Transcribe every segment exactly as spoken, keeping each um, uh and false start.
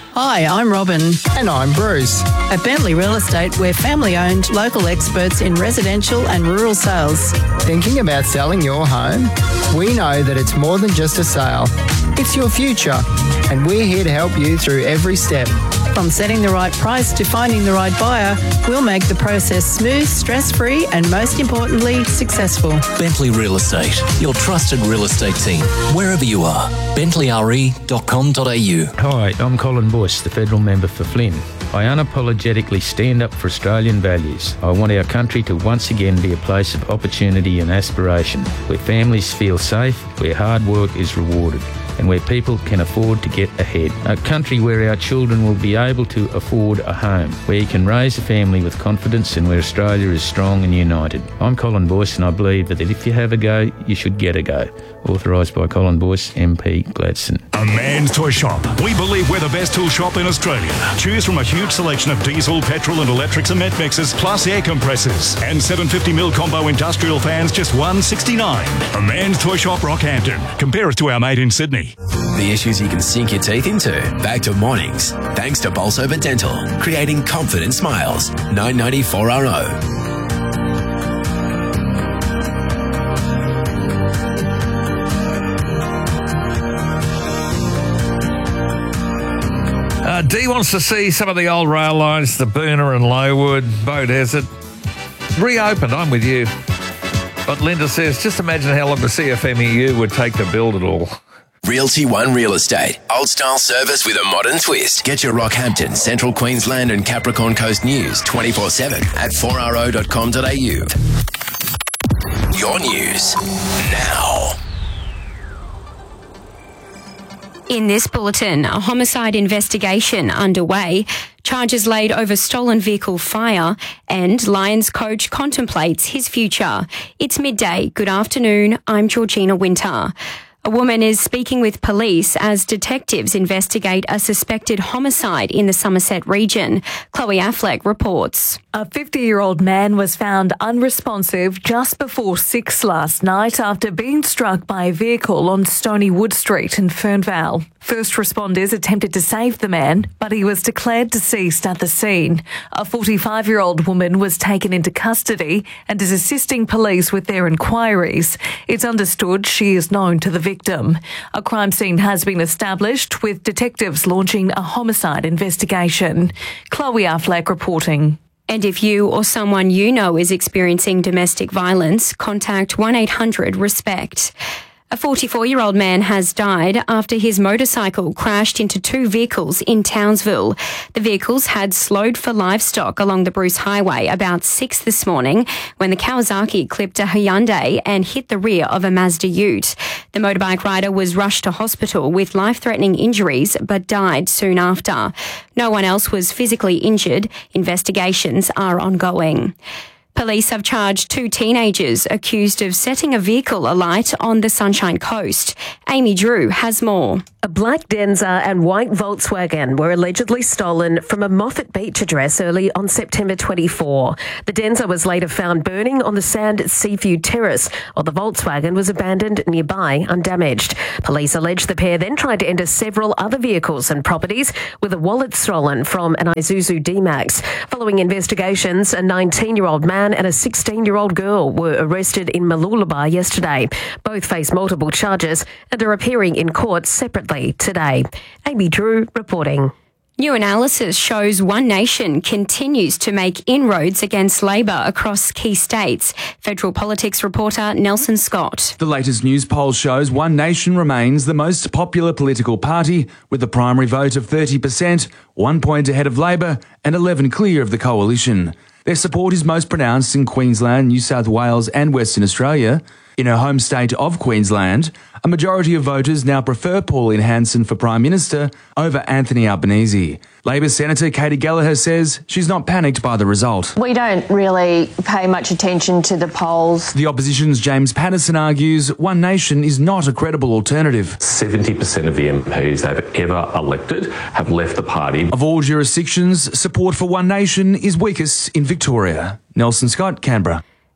Hi, I'm Robin. And I'm Bruce. At Bentley Real Estate, we're family-owned, local experts in residential and rural sales. Thinking about selling your home? We know that it's more than just a sale. It's your future, and we're here to help you through every step. From setting the right price to finding the right buyer, we'll make the process smooth, stress-free, and most importantly, successful. Bentley Real Estate, your trusted real estate team, wherever you are. bentley r e dot com dot a u. Hi, I'm Colin Boyce, the federal member for Flynn. I unapologetically stand up for Australian values. I want our country to once again be a place of opportunity and aspiration, where families feel safe, where hard work is rewarded, and where people can afford to get ahead. A country where our children will be able to afford a home, where you can raise a family with confidence, and where Australia is strong and united. I'm Colin Boyce, and I believe that if you have a go, you should get a go. Authorised by Colin Boyce, M P Gladstone. A Man's Toy Shop. We believe we're the best tool shop in Australia. Choose from a huge selection of diesel, petrol and electric cement mixers, plus air compressors. And seven hundred fifty mil combo industrial fans, just one hundred sixty-nine dollars. A Man's Toy Shop, Rockhampton. Compare us to our mate in Sydney. The issues you can sink your teeth into. Back to mornings. Thanks to Bolsover Dental. Creating confident smiles. nine ninety-four R O. Uh, Dee wants to see some of the old rail lines, the Boonah and Lowood, Bow Desert, reopened. I'm with you. But Linda says, just imagine how long the C F M E U would take to build it all. Realty One Real Estate. Old style service with a modern twist. Get your Rockhampton, Central Queensland and Capricorn Coast news twenty-four seven at four r o dot com dot a u. Your news now. In this bulletin, a homicide investigation underway, charges laid over stolen vehicle fire, and Lions coach contemplates his future. It's midday. Good afternoon. I'm Georgina Winter. A woman is speaking with police as detectives investigate a suspected homicide in the Somerset region. Chloe Affleck reports. A fifty-year-old man was found unresponsive just before six last night after being struck by a vehicle on Stony Wood Street in Fernvale. First responders attempted to save the man, but he was declared deceased at the scene. A forty-five-year-old woman was taken into custody and is assisting police with their inquiries. It's understood she is known to the victim. A crime scene has been established, with detectives launching a homicide investigation. Chloe Affleck reporting. And if you or someone you know is experiencing domestic violence, contact one eight hundred RESPECT. A forty-four-year-old man has died after his motorcycle crashed into two vehicles in Townsville. The vehicles had slowed for livestock along the Bruce Highway about six this morning when the Kawasaki clipped a Hyundai and hit the rear of a Mazda Ute. The motorbike rider was rushed to hospital with life-threatening injuries but died soon after. No one else was physically injured. Investigations are ongoing. Police have charged two teenagers accused of setting a vehicle alight on the Sunshine Coast. Amy Drew has more. A black Denza and white Volkswagen were allegedly stolen from a Moffat Beach address early on September twenty-fourth. The Denza was later found burning on the Sand at Seaview Terrace, while the Volkswagen was abandoned nearby undamaged. Police allege the pair then tried to enter several other vehicles and properties with a wallet stolen from an Isuzu D-Max. Following investigations, a nineteen-year-old man and a sixteen-year-old girl were arrested in Mooloolaba yesterday. Both face multiple charges and are appearing in court separately today. Amy Drew reporting. New analysis shows One Nation continues to make inroads against Labor across key states. Federal politics reporter Nelson Scott. The latest news poll shows One Nation remains the most popular political party with a primary vote of thirty percent, one point ahead of Labor and eleven clear of the coalition. Their support is most pronounced in Queensland, New South Wales and Western Australia. In her home state of Queensland, a majority of voters now prefer Pauline Hanson for Prime Minister over Anthony Albanese. Labor Senator Katie Gallagher says she's not panicked by the result. We don't really pay much attention to the polls. The opposition's James Patterson argues One Nation is not a credible alternative. seventy percent of the M Ps they've ever elected have left the party. Of all jurisdictions, support for One Nation is weakest in Victoria. Nelson Scott, Canberra.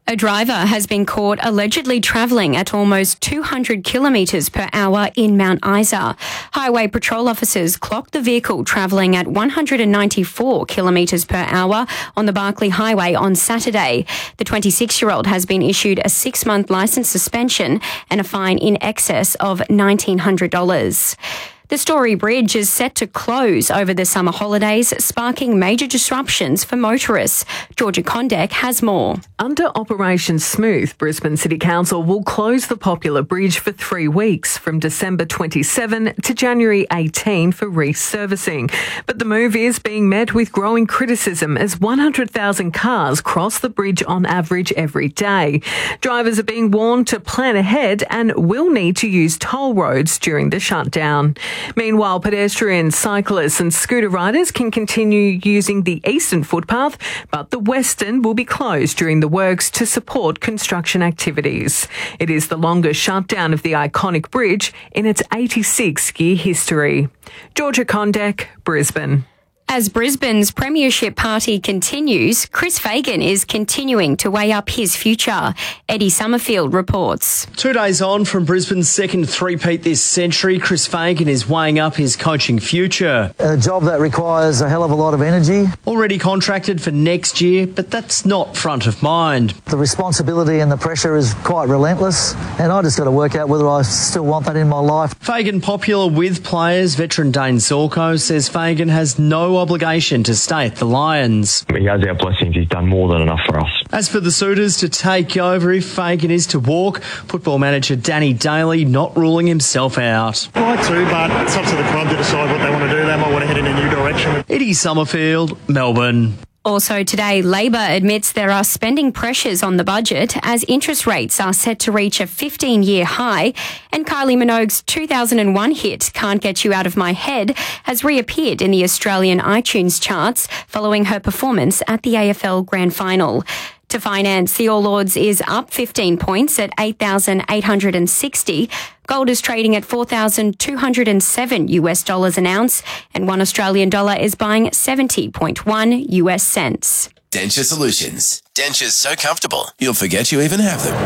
A driver has been caught allegedly travelling at almost two hundred kilometres per hour in Mount Isa. Highway patrol officers clocked the vehicle travelling at one hundred ninety-four kilometres per hour on the Barkly Highway on Saturday. The twenty-six-year-old has been issued a six-month licence suspension and a fine in excess of nineteen hundred dollars. The Story Bridge is set to close over the summer holidays, sparking major disruptions for motorists. Georgia Condek has more. Under Operation Smooth, Brisbane City Council will close the popular bridge for three weeks, from December twenty-seventh to January eighteenth for resurfacing. But the move is being met with growing criticism as one hundred thousand cars cross the bridge on average every day. Drivers are being warned to plan ahead and will need to use toll roads during the shutdown. Meanwhile, pedestrians, cyclists and scooter riders can continue using the eastern footpath, but the western will be closed during the works to support construction activities. It is the longest shutdown of the iconic bridge in its eighty-six-year history. Georgia Condek, Brisbane. As Brisbane's premiership party continues, Chris Fagan is continuing to weigh up his future. Eddie Summerfield reports. Two days on from Brisbane's second three-peat this century, Chris Fagan is weighing up his coaching future. A job that requires a hell of a lot of energy. Already contracted for next year, but that's not front of mind. The responsibility and the pressure is quite relentless, and I just got to work out whether I still want that in my life. Fagan, popular with players, veteran Dane Zorko says Fagan has no obligation to stay at the Lions. He has our blessings. He's done more than enough for us. As for the suitors to take over if Fagan is to walk, football manager Danny Daly not ruling himself out. I too, but it's up to the club to decide what they want to do. They might want to head in a new direction. Eddie Summerfield, Melbourne. Also today, Labor admits there are spending pressures on the budget as interest rates are set to reach a fifteen-year high, and Kylie Minogue's two thousand one hit Can't Get You Out of My Head has reappeared in the Australian iTunes charts following her performance at the A F L Grand Final. To finance, the All Ords is up fifteen points at eight thousand eight hundred sixty. Gold is trading at four thousand two hundred seven US dollars an ounce, and one Australian dollar is buying seventy point one US cents. Denture Solutions. Dentures so comfortable, you'll forget you even have them.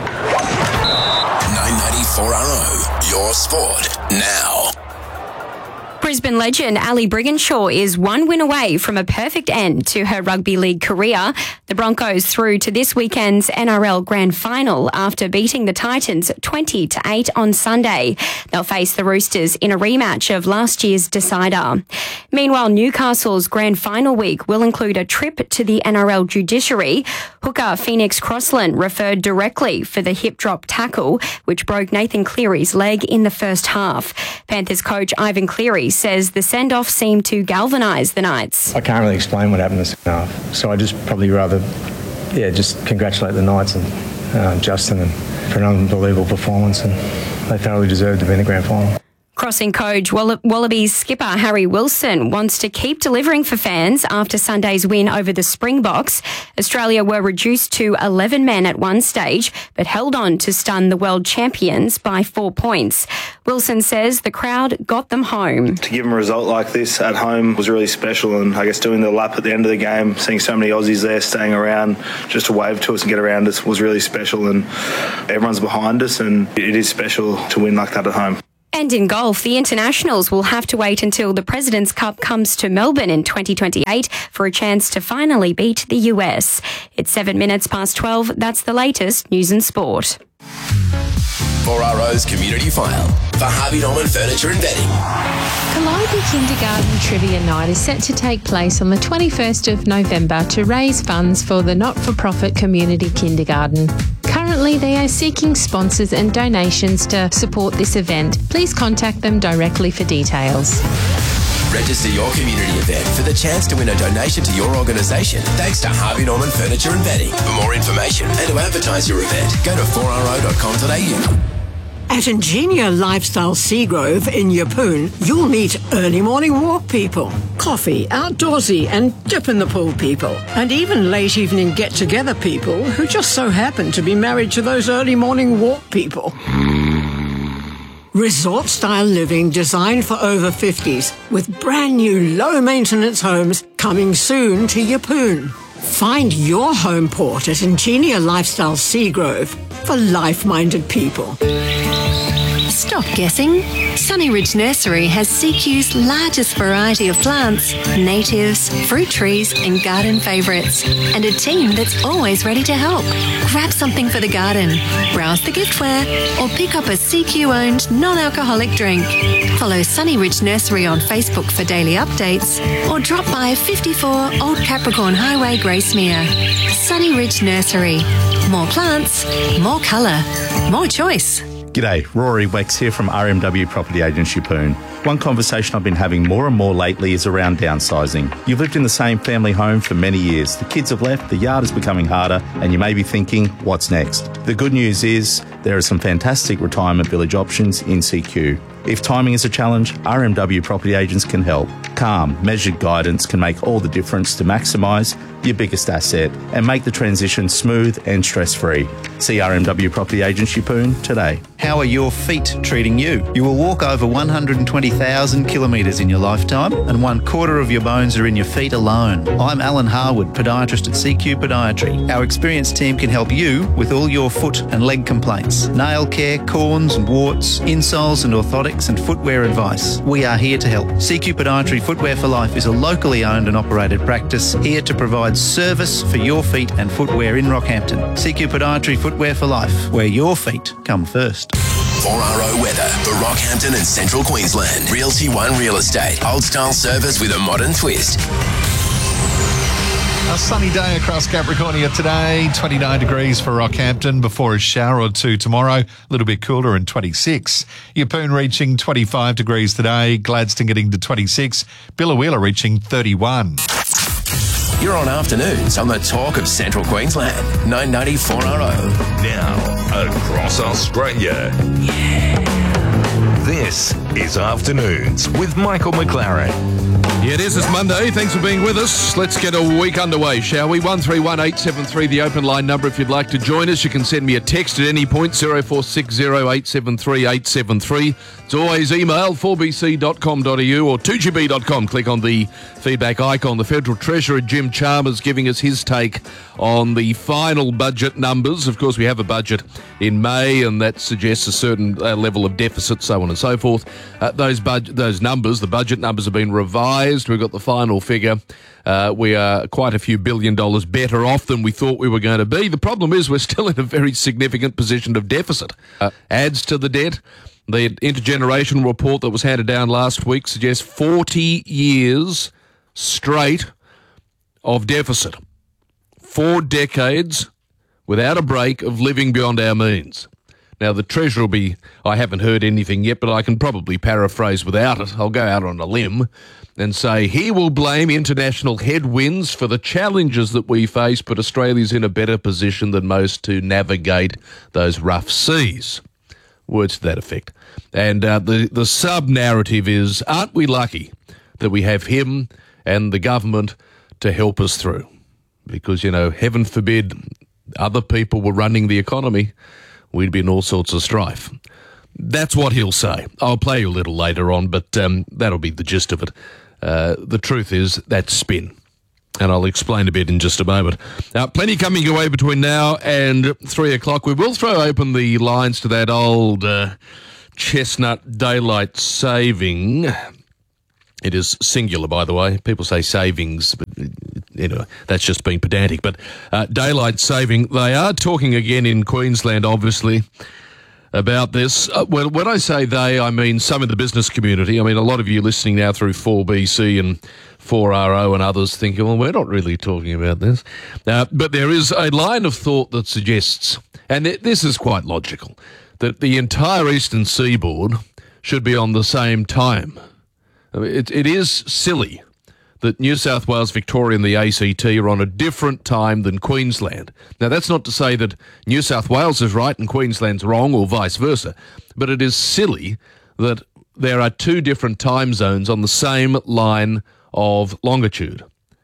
nine ninety-four R O, your sport now. Brisbane legend Ali Brigginshaw is one win away from a perfect end to her rugby league career. The Broncos through to this weekend's N R L Grand Final after beating the Titans twenty to eight on Sunday. They'll face the Roosters in a rematch of last year's decider. Meanwhile, Newcastle's Grand Final week will include a trip to the N R L judiciary. Hooker Phoenix Crossland referred directly for the hip drop tackle, which broke Nathan Cleary's leg in the first half. Panthers coach Ivan Cleary says the send-off seemed to galvanise the Knights. I can't really explain what happened in the second half, so I just probably rather, yeah, just congratulate the Knights and uh, Justin and for an unbelievable performance, and they thoroughly deserved to be in the grand final. Crossing coach Wall- Wallabies skipper Harry Wilson wants to keep delivering for fans after Sunday's win over the Springboks. Australia were reduced to eleven men at one stage, but held on to stun the world champions by four points. Wilson says the crowd got them home. To give them a result like this at home was really special, and I guess doing the lap at the end of the game, seeing so many Aussies there staying around just to wave to us and get around us was really special, and everyone's behind us, and it is special to win like that at home. And in golf, the internationals will have to wait until the President's Cup comes to Melbourne in twenty twenty-eight for a chance to finally beat the U S. It's seven minutes past twelve. That's the latest news and sport. four R O's Community File for Harvey Norman Furniture and Bedding. Calliope Kindergarten Trivia Night is set to take place on the twenty-first of November to raise funds for the not-for-profit community kindergarten. Currently, they are seeking sponsors and donations to support this event. Please contact them directly for details. Register your community event for the chance to win a donation to your organisation thanks to Harvey Norman Furniture and Bedding. For more information and to advertise your event, go to four R O dot com dot A U. At Ingenia Lifestyle Seagrove in Yeppoon, you'll meet early morning walk people, coffee, outdoorsy and dip in the pool people, and even late evening get-together people who just so happen to be married to those early morning walk people. Resort-style living designed for over fifties with brand new low-maintenance homes coming soon to Yeppoon. Find your home port at Ingenia Lifestyle Seagrove for life-minded people. Stop guessing. Sunny Ridge Nursery has C Q's largest variety of plants, natives, fruit trees and garden favourites, and a team that's always ready to help. Grab something for the garden, browse the giftware, or pick up a C Q-owned non-alcoholic drink. Follow Sunny Ridge Nursery on Facebook for daily updates, or drop by fifty-four Old Capricorn Highway, Gracemere. Sunny Ridge Nursery. More plants, more colour, more choice. G'day, Rory Wex here from R M W Property Agents Yeppoon. One conversation I've been having more and more lately is around downsizing. You've lived in the same family home for many years. The kids have left, the yard is becoming harder, and you may be thinking, what's next? The good news is there are some fantastic retirement village options in C Q. If timing is a challenge, R M W Property Agents can help. Calm, measured guidance can make all the difference to maximise your biggest asset and make the transition smooth and stress-free. See R M W Property Agents Yeppoon today. How are your feet treating you? You will walk over one hundred twenty thousand kilometres in your lifetime, and one quarter of your bones are in your feet alone. I'm Alan Harwood, podiatrist at C Q Podiatry. Our experienced team can help you with all your foot and leg complaints, nail care, corns and warts, insoles and orthotics and footwear advice. We are here to help. C Q Podiatry Footwear for Life is a locally owned and operated practice here to provide service for your feet and footwear in Rockhampton. C Q Podiatry Footwear for Life, where your feet come first. four R O weather for Rockhampton and Central Queensland. Realty One Real Estate. Old style service with a modern twist. A sunny day across Capricornia today, twenty-nine degrees for Rockhampton before a shower or two tomorrow, a little bit cooler and twenty-six. Yeppoon reaching twenty-five degrees today, Gladstone getting to twenty-six, Billawheeler reaching thirty-one. You're on afternoons on the talk of Central Queensland, nine ninety four R O. Now, across Australia. Yeah. This is Afternoons with Michael McLaren. Yeah, it is. It's Monday. Thanks for being with us. Let's get a week underway, shall we? one three one eight seven three, the open line number. If you'd like to join us, you can send me a text at any point, zero four six zero eight seven three eight seven three. It's always email, four b c dot com dot a u or two g b dot com. Click on the feedback icon. The Federal Treasurer, Jim Chalmers, giving us his take on the final budget numbers. Of course, we have a budget in May, and that suggests a certain uh, level of deficit, so on and so forth. Uh, those budget, those numbers, the budget numbers, have been revised. We've got the final figure. Uh, we are quite a few billion dollars better off than we thought we were going to be. The problem is we're still in a very significant position of deficit. Uh, adds to the debt. The intergenerational report that was handed down last week suggests forty years straight of deficit. Four decades without a break of living beyond our means. Now, the Treasurer will be, I haven't heard anything yet, but I can probably paraphrase without it. I'll go out on a limb and say he will blame international headwinds for the challenges that we face, but Australia's in a better position than most to navigate those rough seas. Words to that effect. And uh, the, the sub-narrative is, aren't we lucky that we have him and the government to help us through? Because, you know, heaven forbid other people were running the economy, we'd be in all sorts of strife. That's what he'll say. I'll play you a little later on, but um, that'll be the gist of it. Uh, the truth is, that's spin. And I'll explain a bit in just a moment. Now, plenty coming your way between now and three o'clock. We will throw open the lines to that old uh, chestnut daylight saving. It is singular, by the way. People say savings, but you know, that's just being pedantic. But uh, daylight saving, they are talking again in Queensland, obviously, about this. Uh, when, when I say they, I mean some in the business community. I mean, a lot of you listening now through four B C and four R O and others thinking, well, we're not really talking about this. Uh, but there is a line of thought that suggests, and th- this is quite logical, that the entire eastern seaboard should be on the same time. I mean, it, it is silly that New South Wales, Victoria and the A C T are on a different time than Queensland. Now, that's not to say that New South Wales is right and Queensland's wrong or vice versa, but it is silly that there are two different time zones on the same line of longitude.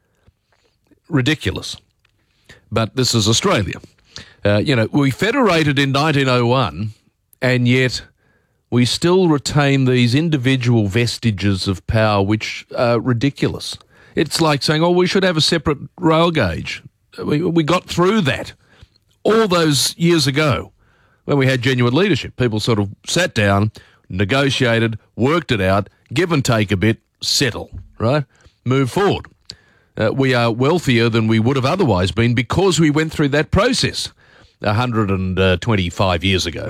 Ridiculous. But this is Australia. Uh, you know, we federated in nineteen oh one, and yet we still retain these individual vestiges of power which are ridiculous. It's like saying, oh, we should have a separate rail gauge. We, we got through that all those years ago when we had genuine leadership. People sort of sat down, negotiated, worked it out, give and take a bit, settle, right? Move forward. Uh, we are wealthier than we would have otherwise been because we went through that process one hundred twenty-five years ago.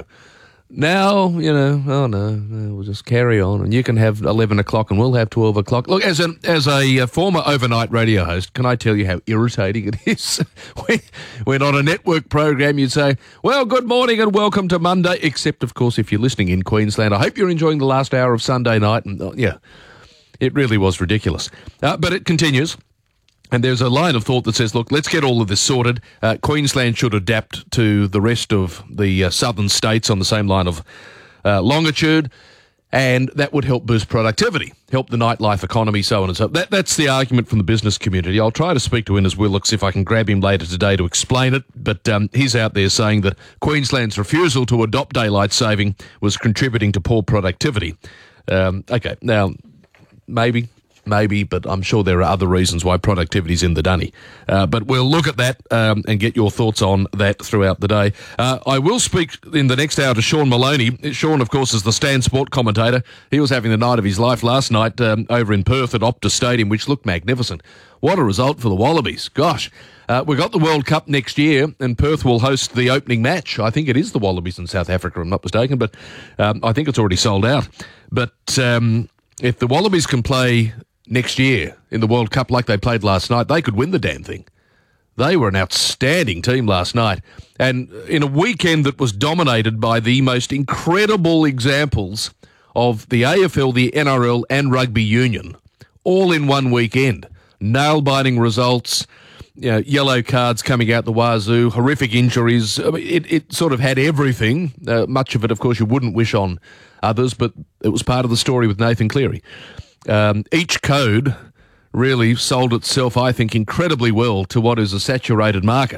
Now, you know, oh no, we'll just carry on, and you can have eleven o'clock and we'll have twelve o'clock. Look, as, an, as a uh, former overnight radio host, can I tell you how irritating it is? when, when on a network program you'd say, well, good morning and welcome to Monday, except, of course, if you're listening in Queensland. I hope you're enjoying the last hour of Sunday night. And uh, yeah, it really was ridiculous. Uh, but it continues. And there's a line of thought that says, look, let's get all of this sorted. Uh, Queensland should adapt to the rest of the uh, southern states on the same line of uh, longitude, and that would help boost productivity, help the nightlife economy, so on and so on. That, that's the argument from the business community. I'll try to speak to Innes Willox if I can grab him later today to explain it, but um, he's out there saying that Queensland's refusal to adopt daylight saving was contributing to poor productivity. Um, okay, now, maybe... Maybe, but I'm sure there are other reasons why productivity's in the dunny. Uh, but we'll look at that um, and get your thoughts on that throughout the day. Uh, I will speak in the next hour to Sean Maloney. Sean, of course, is the Stan Sport commentator. He was having the night of his life last night um, over in Perth at Optus Stadium, which looked magnificent. What a result for the Wallabies. Gosh, uh, we've got the World Cup next year, and Perth will host the opening match. I think it is the Wallabies in South Africa, if I'm not mistaken, but um, I think it's already sold out. But um, if the Wallabies can play next year in the World Cup like they played last night, they could win the damn thing. They were an outstanding team last night. And in a weekend that was dominated by the most incredible examples of the A F L, the N R L and rugby union, all in one weekend. Nail-biting results, you know, yellow cards coming out the wazoo, horrific injuries. I mean, it, it sort of had everything. Uh, much of it, of course, you wouldn't wish on others, but it was part of the story with Nathan Cleary. Um, each code really sold itself, I think, incredibly well to what is a saturated market.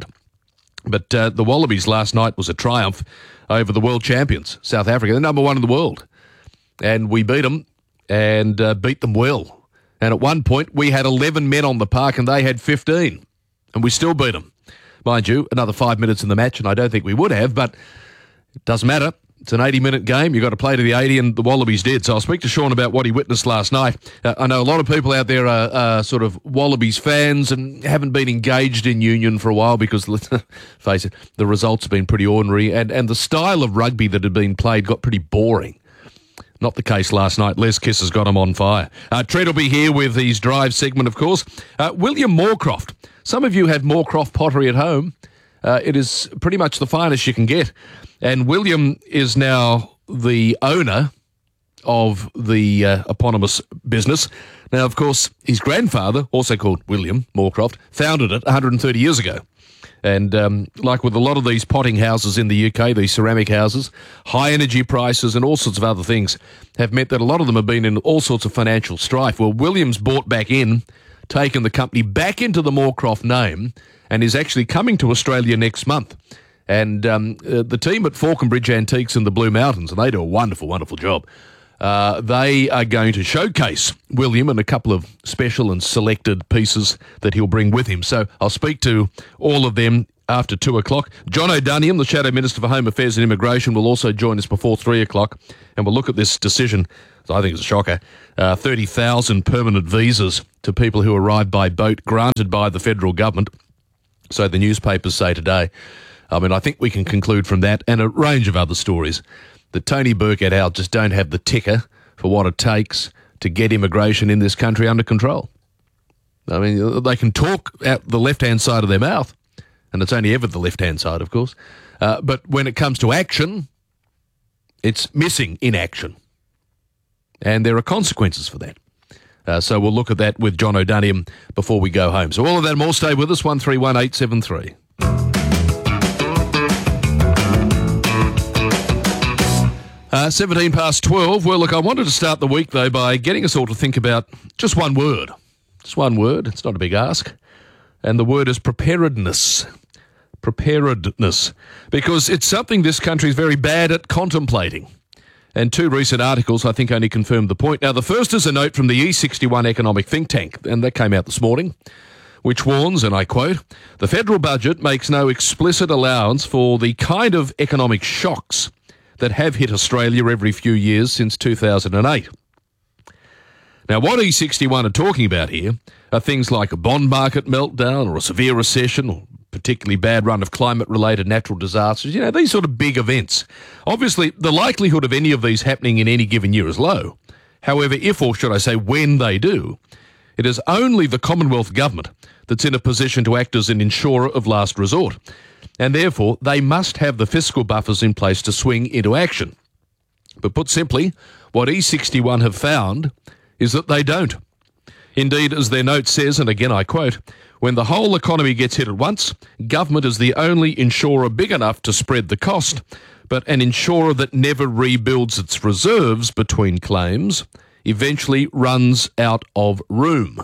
But uh, the Wallabies last night was a triumph over the world champions, South Africa. They're number one in the world. And we beat them and uh, beat them well. And at one point, we had eleven men on the park and they had fifteen. And we still beat them. Mind you, another five minutes in the match, and I don't think we would have, but it doesn't matter. It's an eighty-minute game. You've got to play to the eighty, and the Wallabies did. So I'll speak to Sean about what he witnessed last night. Uh, I know a lot of people out there are, are sort of Wallabies fans and haven't been engaged in union for a while because, let's face it, the results have been pretty ordinary, and, and the style of rugby that had been played got pretty boring. Not the case last night. Les Kiss has got him on fire. Uh, Tread will be here with his drive segment, of course. Uh, William Moorcroft. Some of you have Moorcroft pottery at home. Uh, it is pretty much the finest you can get. And William is now the owner of the uh, eponymous business. Now, of course, his grandfather, also called William Moorcroft, founded it one hundred thirty years ago. And um, like with a lot of these potting houses in the U K, these ceramic houses, high energy prices and all sorts of other things have meant that a lot of them have been in all sorts of financial strife. Well, William's bought back in, taken the company back into the Moorcroft name, and is actually coming to Australia next month. And um, uh, the team at Falconbridge Antiques in the Blue Mountains, and they do a wonderful, wonderful job, uh, they are going to showcase William and a couple of special and selected pieces that he'll bring with him. So I'll speak to all of them after two o'clock. John O'Duniam, the Shadow Minister for Home Affairs and Immigration, will also join us before three o'clock, and we'll look at this decision. I think it's a shocker. Uh, thirty thousand permanent visas to people who arrive by boat granted by the federal government. So the newspapers say today. I mean, I think we can conclude from that and a range of other stories that Tony Burke et al. Just don't have the ticker for what it takes to get immigration in this country under control. I mean, they can talk out the left-hand side of their mouth, and it's only ever the left-hand side, of course. Uh, but when it comes to action, it's missing in action. And there are consequences for that. Uh, so we'll look at that with John O'Duniam before we go home. So all of that and more, stay with us, one three one eight seven three. Uh, seventeen past twelve. Well, look, I wanted to start the week, though, by getting us all to think about just one word. Just one word. It's not a big ask. And the word is preparedness. Preparedness. Because it's something this country is very bad at contemplating. And two recent articles, I think, only confirmed the point. Now, the first is a note from the E sixty-one economic think tank, and that came out this morning, which warns, and I quote, the federal budget makes no explicit allowance for the kind of economic shocks that have hit Australia every few years since two thousand eight. Now, what E sixty-one are talking about here are things like a bond market meltdown or a severe recession or particularly bad run of climate-related natural disasters, you know, these sort of big events. Obviously, the likelihood of any of these happening in any given year is low. However, if, or should I say when they do, it is only the Commonwealth Government that's in a position to act as an insurer of last resort. And therefore, they must have the fiscal buffers in place to swing into action. But put simply, what E sixty-one have found is that they don't. Indeed, as their note says, and again I quote, when the whole economy gets hit at once, government is the only insurer big enough to spread the cost, but an insurer that never rebuilds its reserves between claims eventually runs out of room.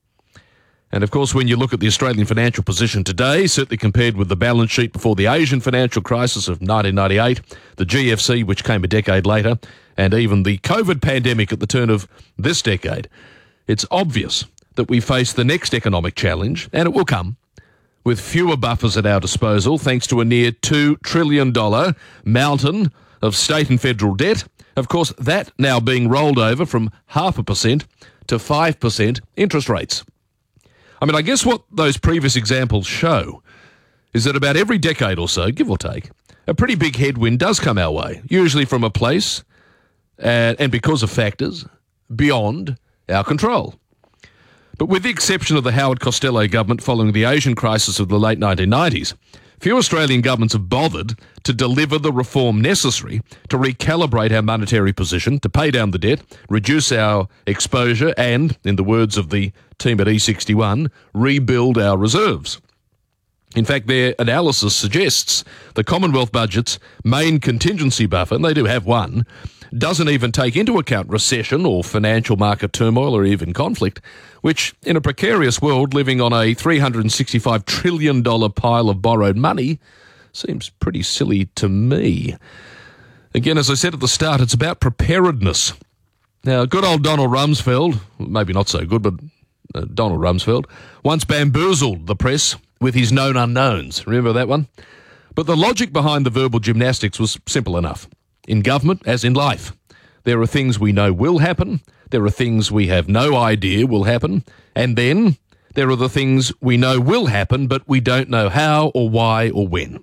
And of course, when you look at the Australian financial position today, certainly compared with the balance sheet before the Asian financial crisis of nineteen ninety-eight, the G F C, which came a decade later, and even the COVID pandemic at the turn of this decade, it's obvious that we face the next economic challenge, and it will come, with fewer buffers at our disposal thanks to a near two trillion dollars mountain of state and federal debt. Of course, that now being rolled over from half a percent to five percent interest rates. I mean, I guess what those previous examples show is that about every decade or so, give or take, a pretty big headwind does come our way, usually from a place uh, and because of factors beyond our control. But with the exception of the Howard Costello government following the Asian crisis of the late nineteen nineties, few Australian governments have bothered to deliver the reform necessary to recalibrate our monetary position, to pay down the debt, reduce our exposure and, in the words of the team at E sixty-one, rebuild our reserves. In fact, their analysis suggests the Commonwealth budget's main contingency buffer, and they do have one, doesn't even take into account recession or financial market turmoil or even conflict, which, in a precarious world living on a three hundred sixty-five trillion dollars pile of borrowed money, seems pretty silly to me. Again, as I said at the start, it's about preparedness. Now, good old Donald Rumsfeld, maybe not so good, but uh, Donald Rumsfeld, once bamboozled the press with his known unknowns. Remember that one? But the logic behind the verbal gymnastics was simple enough. In government, as in life, there are things we know will happen, there are things we have no idea will happen, and then there are the things we know will happen, but we don't know how or why or when.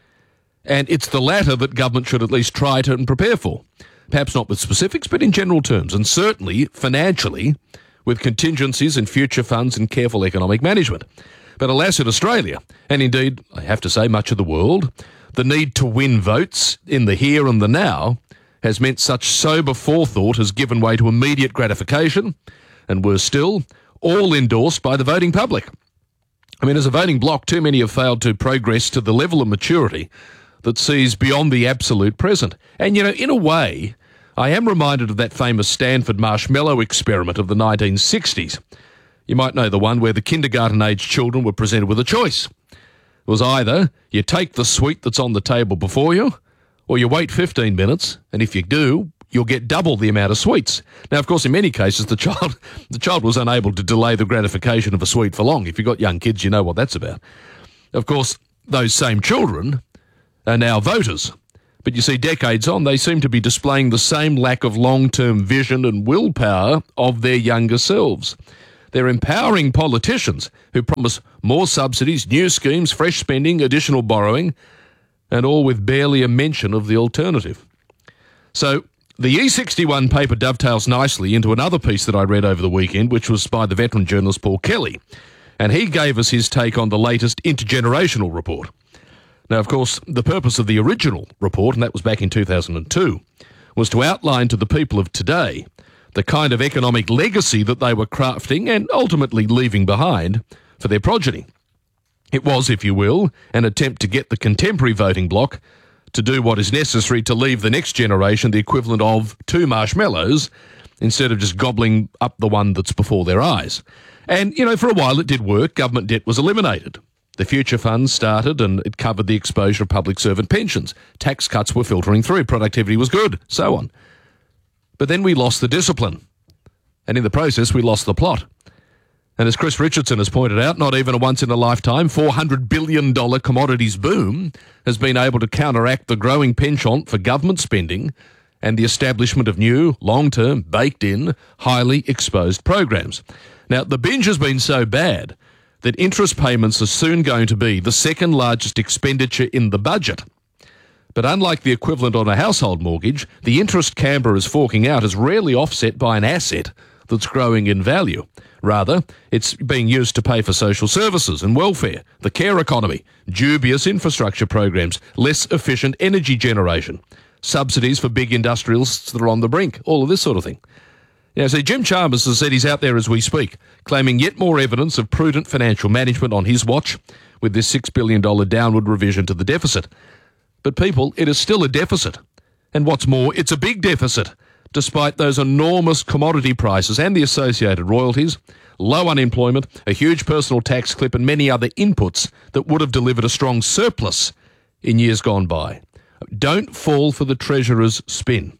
And it's the latter that government should at least try to prepare for. Perhaps not with specifics, but in general terms, and certainly financially, with contingencies and future funds and careful economic management. But alas, in Australia, and indeed, I have to say, much of the world, the need to win votes in the here and the now has meant such sober forethought has given way to immediate gratification, and worse still, all endorsed by the voting public. I mean, as a voting bloc, too many have failed to progress to the level of maturity that sees beyond the absolute present. And, you know, in a way, I am reminded of that famous Stanford marshmallow experiment of the nineteen sixties. You might know the one where the kindergarten-aged children were presented with a choice. It was either you take the sweet that's on the table before you, or you wait fifteen minutes, and if you do, you'll get double the amount of sweets. Now, of course, in many cases, the child the child was unable to delay the gratification of a sweet for long. If you've got young kids, you know what that's about. Of course, those same children are now voters. But you see, decades on, they seem to be displaying the same lack of long-term vision and willpower of their younger selves. They're empowering politicians who promise more subsidies, new schemes, fresh spending, additional borrowing, and all with barely a mention of the alternative. So the E sixty-one paper dovetails nicely into another piece that I read over the weekend, which was by the veteran journalist Paul Kelly, and he gave us his take on the latest intergenerational report. Now, of course, the purpose of the original report, and that was back in two thousand two, was to outline to the people of today the kind of economic legacy that they were crafting and ultimately leaving behind for their progeny. It was, if you will, an attempt to get the contemporary voting bloc to do what is necessary to leave the next generation the equivalent of two marshmallows instead of just gobbling up the one that's before their eyes. And, you know, for a while it did work. Government debt was eliminated. The future funds started and it covered the exposure of public servant pensions. Tax cuts were filtering through. Productivity was good, so on. But then we lost the discipline. And in the process, we lost the plot. And as Chris Richardson has pointed out, not even a once-in-a-lifetime four hundred billion dollars commodities boom has been able to counteract the growing penchant for government spending and the establishment of new, long-term, baked-in, highly exposed programs. Now, the binge has been so bad that interest payments are soon going to be the second largest expenditure in the budget. But unlike the equivalent on a household mortgage, the interest Canberra is forking out is rarely offset by an asset that's growing in value. Rather, it's being used to pay for social services and welfare, the care economy, dubious infrastructure programs, less efficient energy generation, subsidies for big industrials that are on the brink, all of this sort of thing. Now, see, Jim Chalmers has said he's out there as we speak, claiming yet more evidence of prudent financial management on his watch with this six billion dollars downward revision to the deficit. But people, it is still a deficit. And what's more, it's a big deficit, despite those enormous commodity prices and the associated royalties, low unemployment, a huge personal tax clip and many other inputs that would have delivered a strong surplus in years gone by. Don't fall for the Treasurer's spin.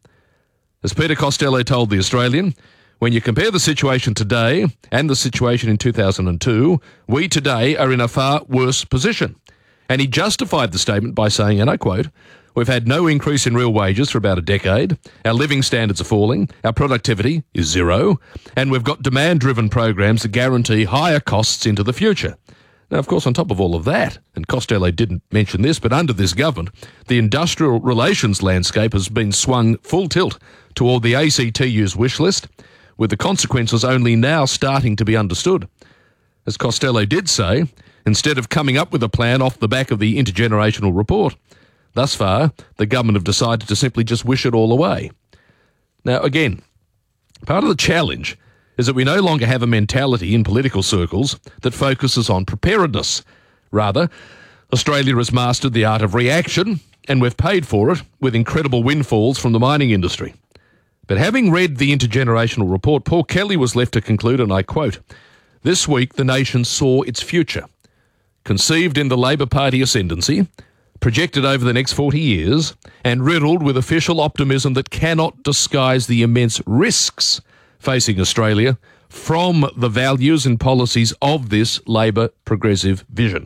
As Peter Costello told The Australian, when you compare the situation today and the situation in two thousand two, we today are in a far worse position. And he justified the statement by saying, and I quote, "We've had no increase in real wages for about a decade, our living standards are falling, our productivity is zero, and we've got demand-driven programs that guarantee higher costs into the future." Now, of course, on top of all of that, and Costello didn't mention this, but under this government, the industrial relations landscape has been swung full tilt toward the A C T U's wish list, with the consequences only now starting to be understood. As Costello did say, instead of coming up with a plan off the back of the intergenerational report, thus far, the government have decided to simply just wish it all away. Now, again, part of the challenge is that we no longer have a mentality in political circles that focuses on preparedness. Rather, Australia has mastered the art of reaction, and we've paid for it with incredible windfalls from the mining industry. But having read the intergenerational report, Paul Kelly was left to conclude, and I quote, "This week the nation saw its future. Conceived in the Labor Party ascendancy, projected over the next forty years, and riddled with official optimism that cannot disguise the immense risks facing Australia from the values and policies of this Labor progressive vision."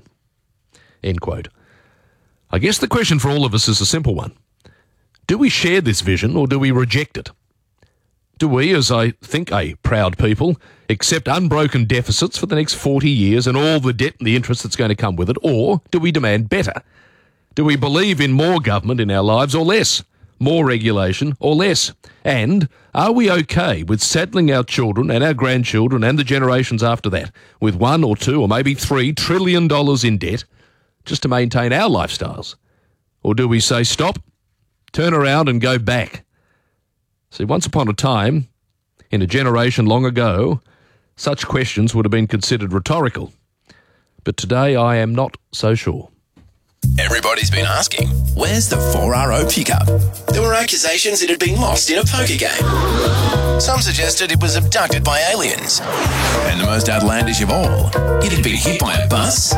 End quote. I guess the question for all of us is a simple one. Do we share this vision or do we reject it? Do we, as I think a proud people, accept unbroken deficits for the next forty years and all the debt and the interest that's going to come with it, or do we demand better? Do we believe in more government in our lives or less? More regulation or less? And are we okay with saddling our children and our grandchildren and the generations after that with one or two or maybe three trillion dollars in debt just to maintain our lifestyles? Or do we say stop, turn around and go back? See, once upon a time, in a generation long ago, such questions would have been considered rhetorical. But today I am not so sure. Everybody's been asking, where's the four R O pickup? There were accusations it had been lost in a poker game. Some suggested it was abducted by aliens. And the most outlandish of all, it had been hit by a bus.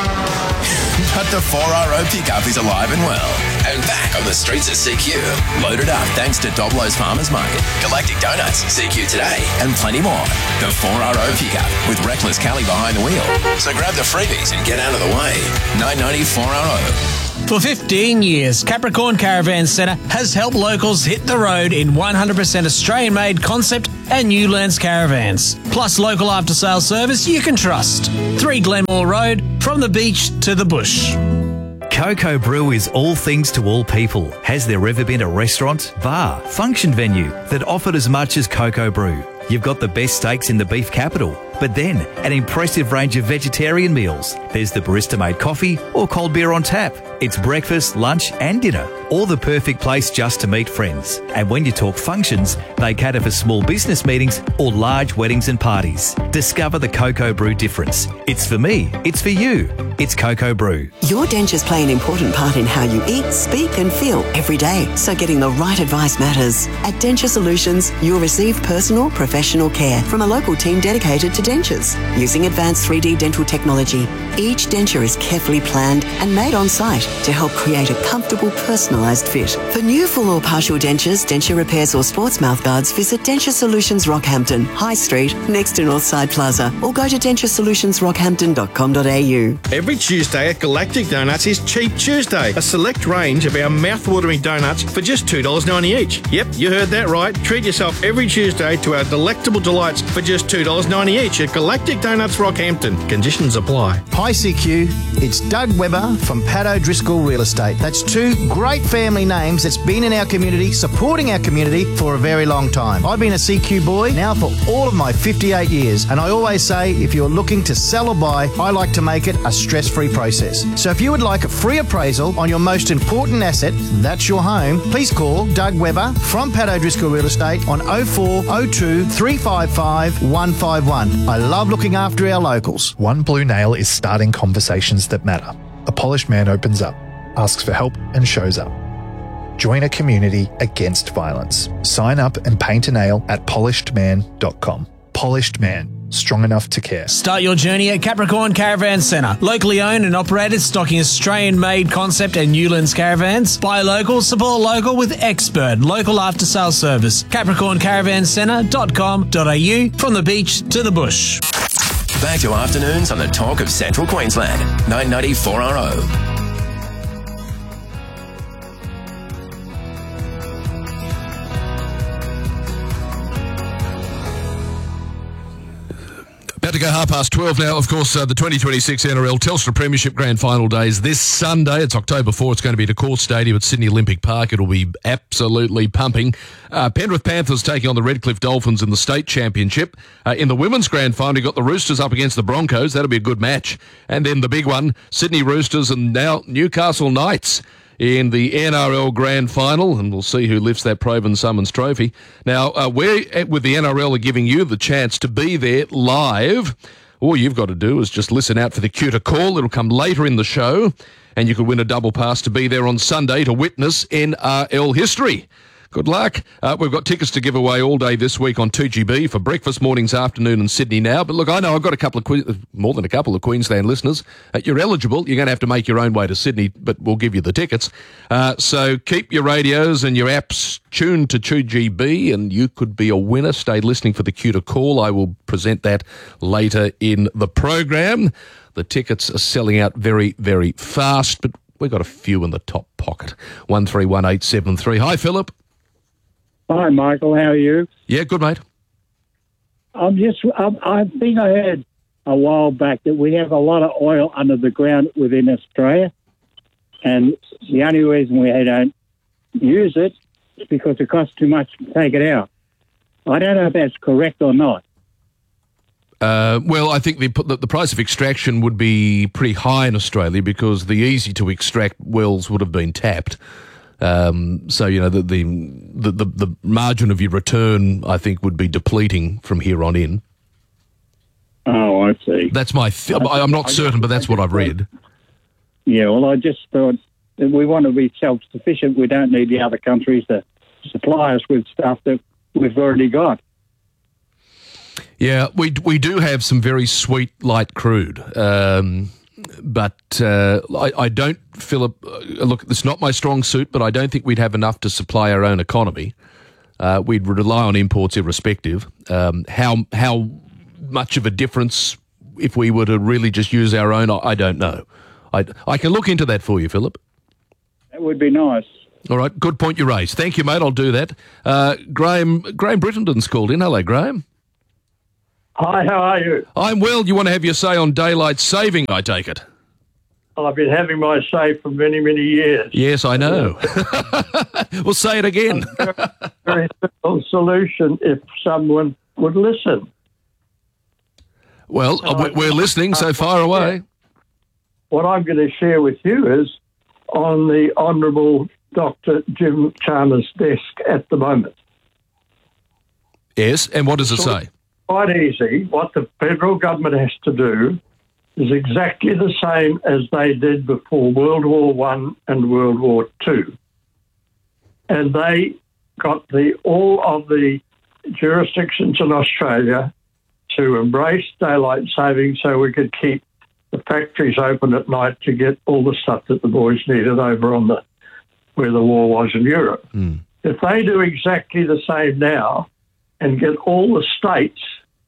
But the four R O pickup is alive and well, and back on the streets of C Q. Loaded up thanks to Doblo's Farmers Market, Galactic Donuts, C Q Today, and plenty more. The four R O pickup with Reckless Callie behind the wheel. So grab the freebies and get out of the way. nine ninety four R O. For fifteen years, Capricorn Caravan Centre has helped locals hit the road in one hundred percent Australian-made concept and Newlands caravans. Plus local after-sales service you can trust. three Glenmore Road, from the beach to the bush. Coco Brew is all things to all people. Has there ever been a restaurant, bar, function venue that offered as much as Coco Brew? You've got the best steaks in the beef capital, but then an impressive range of vegetarian meals. There's the barista-made coffee or cold beer on tap. It's breakfast, lunch and dinner, or the perfect place just to meet friends. And when you talk functions, they cater for small business meetings or large weddings and parties. Discover the Coco Brew difference. It's for me, it's for you. It's Coco Brew. Your dentures play an important part in how you eat, speak and feel every day. So getting the right advice matters. At Denture Solutions, you'll receive personal, professional care from a local team dedicated to dentures using advanced three D dental technology. Each denture is carefully planned and made on site to help create a comfortable, personalised fit. For new full or partial dentures, denture repairs or sports mouthguards, visit Denture Solutions Rockhampton, High Street, next to Northside Plaza, or go to denture solutions rockhampton dot com dot a u. Every Tuesday at Galactic Donuts is Cheap Tuesday, a select range of our mouth-watering donuts for just two dollars ninety each. Yep, you heard that right. Treat yourself every Tuesday to our delectable delights for just two dollars ninety each at Galactic Donuts Rockhampton. Conditions apply. Hi C Q, it's Doug Webber from Pat O'Driscoll Real Estate. That's two great family names that's been in our community, supporting our community for a very long time. I've been a C Q boy now for all of my fifty-eight years, and I always say if you're looking to sell or buy, I like to make it a stress-free process. So if you would like a free appraisal on your most important asset, that's your home, please call Doug Webber from Pat O'Driscoll Real Estate on oh four oh two, three five five, one five one. I love looking after our locals. One Blue Nail is starting conversations that matter. A polished man opens up, asks for help and shows up. Join a community against violence. Sign up and paint a nail at polished man dot com. Polished Man. Strong enough to care. Start your journey at Capricorn Caravan Centre. Locally owned and operated, stocking Australian-made concept and Newlands caravans. Buy local, support local with expert local after-sales service. capricorn caravan centre dot com dot a u, from the beach to the bush. Back to afternoons on the talk of Central Queensland. nine ninety four R O. About to go half past twelve now. Of course, uh, the twenty twenty-six N R L Telstra Premiership Grand Final days this Sunday. It's October fourth. It's going to be at Accor Stadium at Sydney Olympic Park. It'll be absolutely pumping. Uh, Penrith Panthers taking on the Redcliffe Dolphins in the state championship. Uh, in the women's grand final, you've got the Roosters up against the Broncos. That'll be a good match. And then the big one, Sydney Roosters and now Newcastle Knights in the N R L Grand Final, and we'll see who lifts that Provan Summons trophy. Now, uh, we're, with the N R L, are giving you the chance to be there live. All you've got to do is just listen out for the cue to call. It'll come later in the show, and you could win a double pass to be there on Sunday to witness N R L history. Good luck. Uh, we've got tickets to give away all day this week on two G B for breakfast, mornings, afternoon and Sydney Now. But look, I know I've got a couple of, que- more than a couple of Queensland listeners. Uh, you're eligible. You're going to have to make your own way to Sydney, but we'll give you the tickets. Uh, so keep your radios and your apps tuned to two G B and you could be a winner. Stay listening for the cue to call. I will present that later in the program. The tickets are selling out very, very fast, but we've got a few in the top pocket. one three one eight seven three. Hi, Philip. Hi, Michael. How are you? Yeah, good, mate. I'm just. I, I think I heard a while back that we have a lot of oil under the ground within Australia, and the only reason we don't use it is because it costs too much to take it out. I don't know if that's correct or not. Uh, well, I think the, the the price of extraction would be pretty high in Australia because the easy to extract wells would have been tapped. Um, so, you know, the, the the the margin of your return, I think, would be depleting from here on in. Oh, I see. That's my... Th- I, I'm not I certain, just, but that's what I've read. Yeah, well, I just thought that we want to be self-sufficient. We don't need the other countries to supply us with stuff that we've already got. Yeah, we we do have some very sweet light crude. Um But uh, I, I don't, Philip, uh, look, it's not my strong suit, but I don't think we'd have enough to supply our own economy. Uh, we'd rely on imports irrespective. Um, how how much of a difference if we were to really just use our own, I, I don't know. I, I can look into that for you, Philip. That would be nice. All right, good point you raised. Thank you, mate, I'll do that. Uh, Graham, Graham Brittenden's called in. Hello, Graham. Hi, how are you? I'm well. You want to have your say on daylight saving, I take it? I've been having my say for many, many years. Yes, I know. We'll say it again. A very, very simple solution if someone would listen. Well, so we're listening, so far away. What I'm going to share with you is on the Honourable Doctor Jim Chalmers' desk at the moment. Yes, and what does it say? Quite easy. What the federal government has to do is exactly the same as they did before World War One and World War Two. And they got the all of the jurisdictions in Australia to embrace daylight saving so we could keep the factories open at night to get all the stuff that the boys needed over on the where the war was in Europe. Mm. If they do exactly the same now and get all the states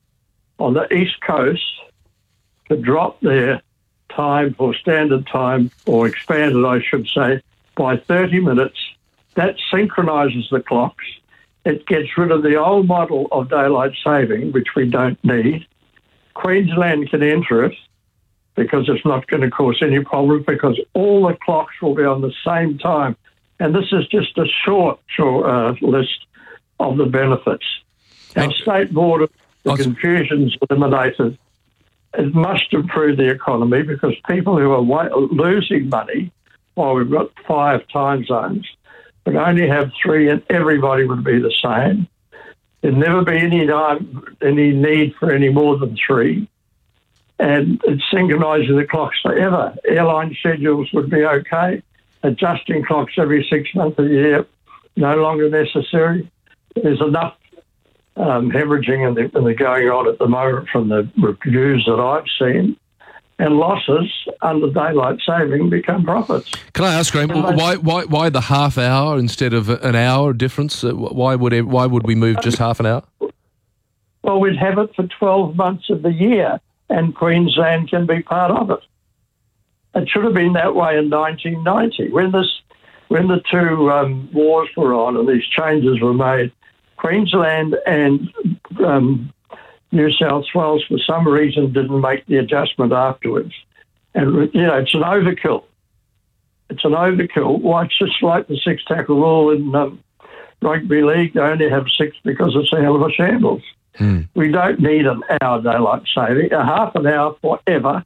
on the East Coast to drop their time for standard time, or expand it, I should say, by thirty minutes, that synchronises the clocks. It gets rid of the old model of daylight saving, which we don't need. Queensland can enter it because it's not going to cause any problems, because all the clocks will be on the same time. And this is just a short, short uh, list of the benefits. Our state border, the confusion's eliminated. It must improve the economy, because people who are wa- losing money, while we've got five time zones, would only have three, and everybody would be the same. There'd never be any time, any need for any more than three. And it synchronises the clocks forever. Airline schedules would be okay. Adjusting clocks every six months a year, no longer necessary. There's enough um, hemorrhaging in the, in the going on at the moment from the reviews that I've seen, and losses under daylight saving become profits. Can I ask, Graham, why, why, why the half hour instead of an hour difference? Why would it, why would we move just half an hour? Well, we'd have it for twelve months of the year, and Queensland can be part of it. It should have been that way in nineteen ninety. When this, when the two um, wars were on and these changes were made, Queensland and um, New South Wales, for some reason, didn't make the adjustment afterwards. And, you know, it's an overkill. It's an overkill. Well, it's just like the six-tackle rule in um, rugby league. They only have six because it's a hell of a shambles. Hmm. We don't need an hour daylight saving. A half an hour forever.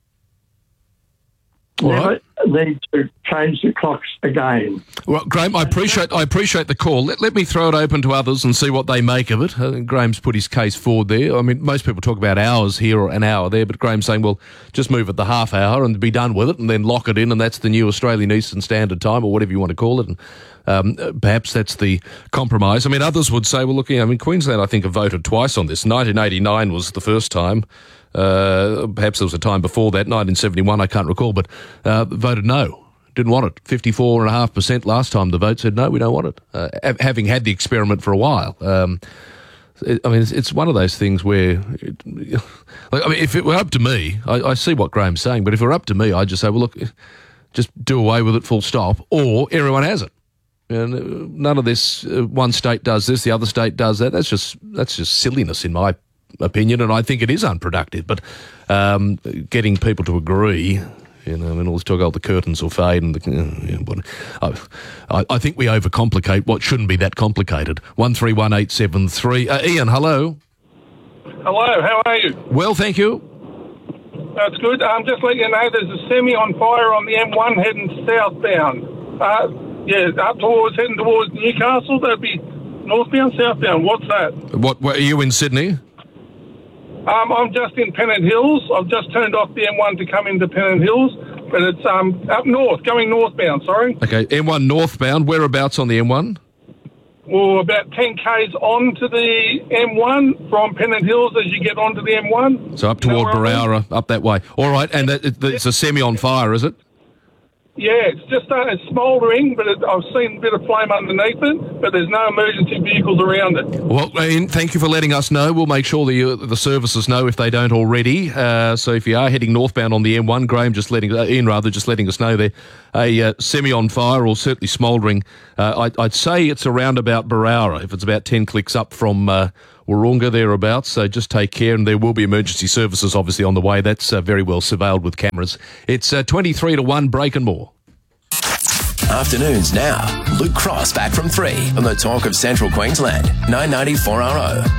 All Never right. need to change the clocks again. Well, Graham, I appreciate I appreciate the call. Let, let me throw it open to others and see what they make of it. I think Graham's put his case forward there. I mean, most people talk about hours here or an hour there, but Graham's saying, well, just move it the half hour and be done with it, and then lock it in, and that's the new Australian Eastern Standard Time, or whatever you want to call it. And um, perhaps that's the compromise. I mean, others would say, well, look, I mean, Queensland, I think, have voted twice on this. nineteen eighty-nine was the first time. Uh, perhaps there was a time before that, nineteen seventy-one, I can't recall, but uh, voted no. Didn't want it. fifty-four point five percent last time the vote said no, we don't want it. Uh, having had the experiment for a while. Um, it, I mean, it's, it's one of those things where, it, like, I mean, if it were up to me, I, I see what Graham's saying, but if it were up to me, I'd just say, well, look, just do away with it full stop, or everyone has it. And none of this, uh, one state does this, the other state does that. That's just that's just silliness in my opinion, and I think it is unproductive. But um, getting people to agree, you know, I mean, all this talk about the curtains will fade, and the, you know, I, I think we overcomplicate what shouldn't be that complicated. One three one eight seven three. Uh, Ian, hello. Hello, how are you? Well, thank you. That's good. Um, just let you know, there's a semi on fire on the M one heading southbound. Uh, yeah, up towards heading towards Newcastle. That'd be northbound, southbound. What's that? What? What are you in Sydney? Um, I'm just in Pennant Hills. I've just turned off the M one to come into Pennant Hills, but it's um up north, going northbound, sorry. Okay, M one northbound. Whereabouts on the M one? Well, about ten kays onto the M one from Pennant Hills as you get onto the M one. So up toward Barowra, up that way. All right, and that, it, it's a semi on fire, is it? Yeah, it's just uh, it's smouldering, but it, I've seen a bit of flame underneath it, but there's no emergency vehicles around it. Well, Ian, thank you for letting us know. We'll make sure the uh, the services know if they don't already. Uh, so if you are heading northbound on the M one, Graham just letting uh, Ian rather just letting us know there, a uh, semi on fire or certainly smouldering. Uh, I'd, I'd say it's around about Barowra, if it's about ten clicks up from Uh, Wahroonga thereabouts, so just take care, and there will be emergency services obviously on the way. That's uh, very well surveilled with cameras. It's uh, twenty-three to one, break and more. Afternoons now. Luke Cross back from three on the Talk of Central Queensland, nine ninety four R O.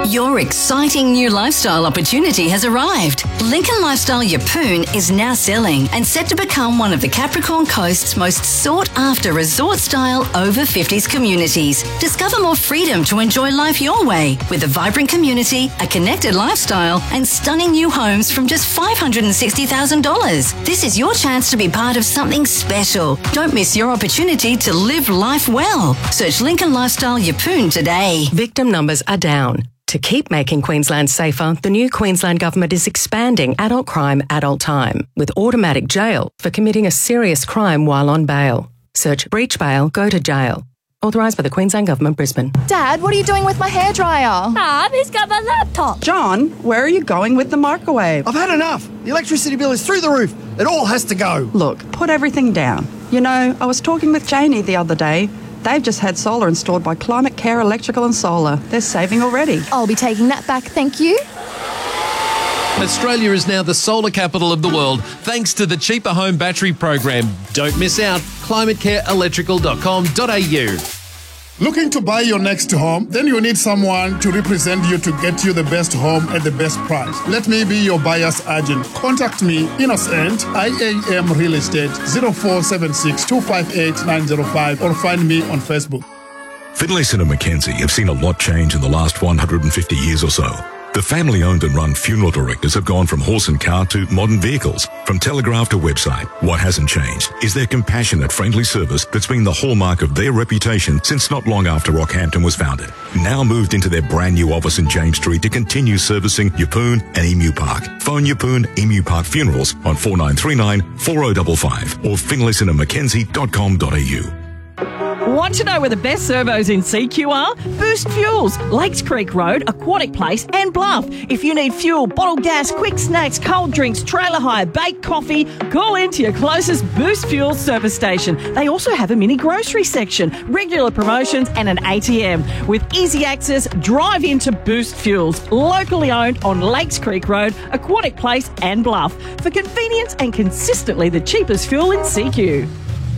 Your exciting new lifestyle opportunity has arrived. Lincoln Lifestyle Yeppoon is now selling and set to become one of the Capricorn Coast's most sought-after resort-style over fifties communities. Discover more freedom to enjoy life your way with a vibrant community, a connected lifestyle and stunning new homes from just five hundred sixty thousand dollars. This is your chance to be part of something special. Don't miss your opportunity to live life well. Search Lincoln Lifestyle Yeppoon today. Victim numbers are down. To keep making Queensland safer, the new Queensland Government is expanding adult crime, adult time, with automatic jail for committing a serious crime while on bail. Search breach bail, go to jail. Authorised by the Queensland Government, Brisbane. Dad, what are you doing with my hairdryer? Mum, he's got my laptop. John, where are you going with the microwave? I've had enough. The electricity bill is through the roof. It all has to go. Look, put everything down. You know, I was talking with Janie the other day. They've just had solar installed by Climate Care Electrical and Solar. They're saving already. I'll be taking that back, thank you. Australia is now the solar capital of the world thanks to the Cheaper Home Battery Program. Don't miss out. climate care electrical dot com dot a u. Looking to buy your next home? Then you need someone to represent you to get you the best home at the best price. Let me be your buyer's agent. Contact me, Innocent, I A M Real Estate, zero four seven six, two five eight, nine zero five, or find me on Facebook. Finlayson and Mackenzie have seen a lot change in the last one hundred fifty years or so. The family-owned and run funeral directors have gone from horse and car to modern vehicles, from telegraph to website. What hasn't changed is their compassionate, friendly service that's been the hallmark of their reputation since not long after Rockhampton was founded. Now moved into their brand new office in James Street to continue servicing Yeppoon and Emu Park. Phone Yeppoon Emu Park Funerals on four nine three nine, four oh five five or finlayson and mackenzie dot com dot a u. Want to know where the best servos in C Q are? Boost Fuels, Lakes Creek Road, Aquatic Place and Bluff. If you need fuel, bottled gas, quick snacks, cold drinks, trailer hire, baked coffee, call in to your closest Boost Fuels service station. They also have a mini grocery section, regular promotions and an A T M. With easy access, drive into Boost Fuels, locally owned on Lakes Creek Road, Aquatic Place and Bluff. For convenience and consistently the cheapest fuel in C Q.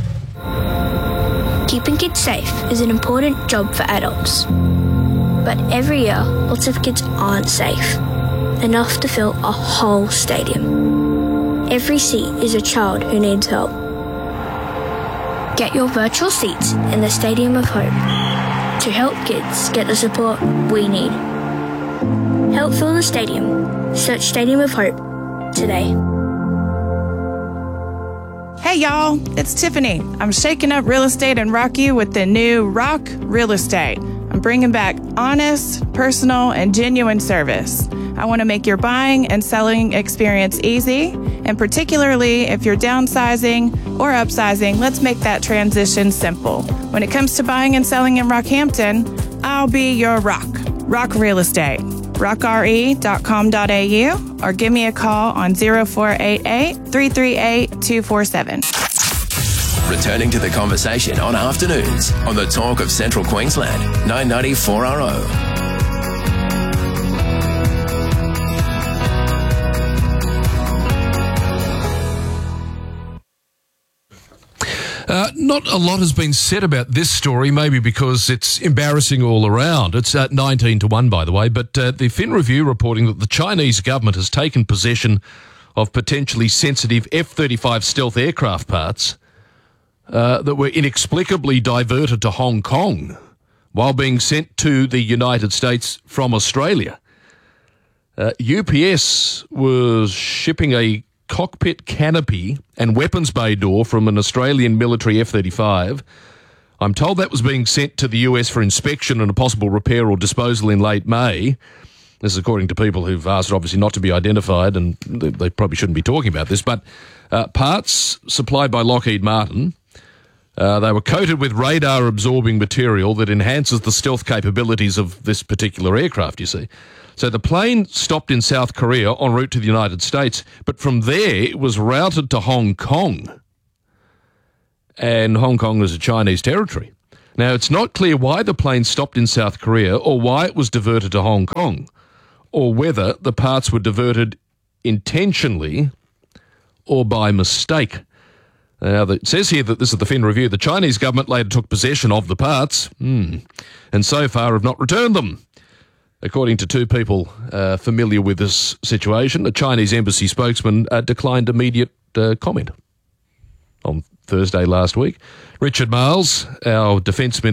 Keeping kids safe is an important job for adults. But every year, lots of kids aren't safe, enough to fill a whole stadium. Every seat is a child who needs help. Get your virtual seats in the Stadium of Hope to help kids get the support we need. Help fill the stadium. Search Stadium of Hope today. Hey y'all, it's Tiffany. I'm shaking up real estate in Rocky with the new Rock Real Estate. I'm bringing back honest, personal, and genuine service. I want to make your buying and selling experience easy, and particularly if you're downsizing or upsizing, let's make that transition simple. When it comes to buying and selling in Rockhampton, I'll be your rock. Rock Real Estate. rock r e dot com dot a u or give me a call on zero four eight eight, three three eight, two four seven. Returning to the conversation on afternoons on the Talk of Central Queensland, nine ninety four R O. Uh, not a lot has been said about this story, maybe because it's embarrassing all around. It's at nineteen to one, by the way, but uh, the Fin Review reporting that the Chinese government has taken possession of potentially sensitive F thirty-five stealth aircraft parts uh, that were inexplicably diverted to Hong Kong while being sent to the United States from Australia. Uh, U P S was shipping a cockpit canopy and weapons bay door from an Australian military F thirty-five. I'm told that was being sent to the U S for inspection and a possible repair or disposal in late May. This is according to people who've asked, obviously, not to be identified, and they, they probably shouldn't be talking about this, but uh, parts supplied by Lockheed Martin. Uh, they were coated with radar-absorbing material that enhances the stealth capabilities of this particular aircraft, you see. So the plane stopped in South Korea en route to the United States, but from there it was routed to Hong Kong. And Hong Kong is a Chinese territory. Now, it's not clear why the plane stopped in South Korea or why it was diverted to Hong Kong, or whether the parts were diverted intentionally or by mistake. Now, it says here that this is the Fin Review. The Chinese government later took possession of the parts, hmm, and so far have not returned them. According to two people uh, familiar with this situation, a Chinese embassy spokesman uh, declined immediate uh, comment on Thursday last week. Richard Marles, our defence minister,